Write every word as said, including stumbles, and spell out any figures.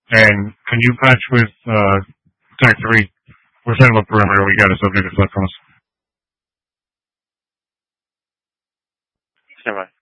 And can you patch with uh, Tech three? We're setting up perimeter. We got a subject that's left from us. Stand by.